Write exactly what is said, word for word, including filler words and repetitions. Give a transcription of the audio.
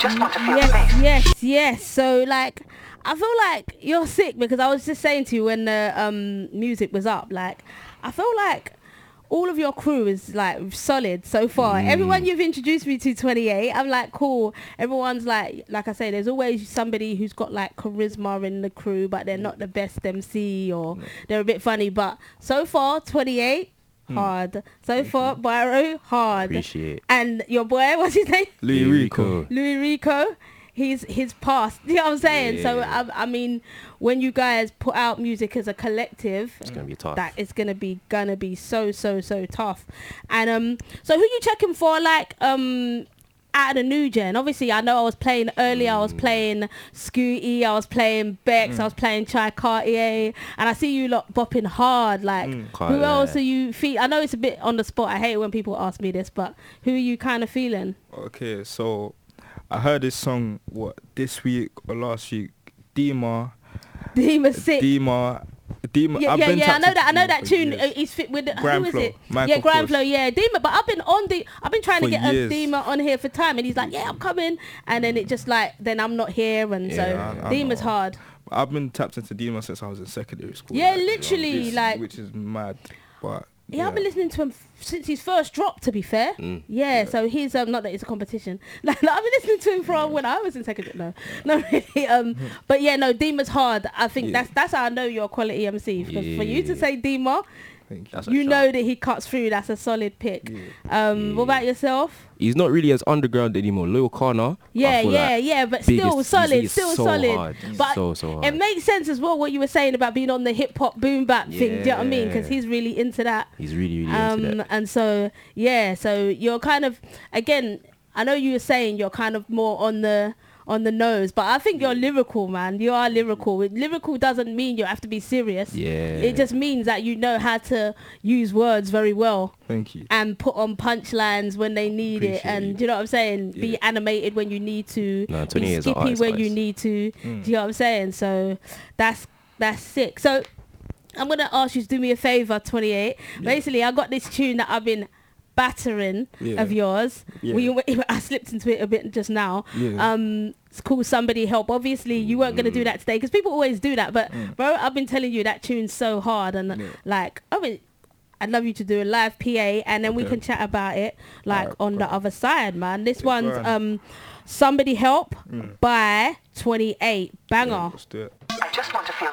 just want to feel yes, safe. yes, yes. So like, I feel like you're sick because I was just saying to you when the um music was up, like, I feel like all of your crew is like solid so far. Mm. Everyone you've introduced me to, twenty-eight, I'm like, cool. Everyone's like, like I say, there's always somebody who's got like charisma in the crew, but they're not the best M C or they're a bit funny. But so far, twenty-eight, hard. So far, Byro, hard. Appreciate. And your boy, what's his name? Louis Rico. Louis Rico. He's his past. You know what I'm saying? So Yeah. I, I mean, when you guys put out music as a collective, It's gonna be tough. that is gonna be gonna be so so so tough. And um, so who you checking for? Like um, out of the new gen. Obviously, I know I was playing earlier. I was playing Scooty. I was playing Bex. I was playing Chai Cartier. And I see you lot bopping hard. Like Can't who lie. else are you feel? I know it's a bit on the spot. I hate when people ask me this, but who are you kind of feeling? Okay, so I heard this song, what, this week or last week? Dima. Dima sick. Dima. Dima. Yeah, I've yeah, been yeah. I know tapped that. I know into that Dima for tune. years. Uh, he's fit with the, Grand who is Flow, it? Michael yeah, Grand Kors. Flow. Yeah, Dima. But I've been on the. I've been trying For to get years. a Dima on here for time, and he's like, "Yeah, I'm coming," and then it just like, then I'm not here, and Yeah, so I- I Dima's know. hard. I've been tapped into Dima since I was in secondary school. Yeah, like, literally, which- like- which is mad, but Yeah, I've been listening to him f- since his first drop. To be fair, Mm. yeah, So he's um not that it's a competition. Like, like, I've been listening to him from when I was in secondary. No, no, really. Um, but yeah, no, Dima's hard. I think Yeah. that's that's how I know you're a quality M C. Because for you to Yeah. say Dima, Thank you. That's a you shout. know that he cuts through. That's a solid pick. Um, what Yeah. about yourself? He's not really as underground anymore. Lil Connor. Yeah, I feel yeah, like yeah, but biggest- still he's- solid, he's still so solid. hard. But So, so hard. it makes sense as well what you were saying about being on the hip hop boom bap thing. Do you know what I mean? Because Yeah. he's really into that. He's really, really Um, into that. and so yeah, so you're kind of again. I know you were saying you're kind of more on the on the nose, but I think you're lyrical, man. You are lyrical. Lyrical doesn't mean you have to be serious. Yeah. It just means that you know how to use words very well Thank you. and put on punchlines when they need it, Appreciate and you. do you know what I'm saying? Be Yeah. animated when you need to, No, be twenty is an skippy artist, when you guys. need to. Mm. Do you know what I'm saying? So that's that's sick. So I'm gonna ask you to do me a favor, twenty-eight. Basically, I got this tune that I've been battering Yeah. of yours. Yeah. We, I slipped into it a bit just now. Yeah. Um, it's called Somebody Help. Obviously, you weren't gonna do that today because people always do that. But bro, I've been telling you that tune's so hard, and Mm. Yeah. like, I mean, I'd love you to do a live P A, and then we Okay. can chat about it like Alright, on the alright. other side, man. This Yeah, one's go on. um, Somebody Help Mm. by twenty-eight. Banger. Yeah, let's do it. I just want to feel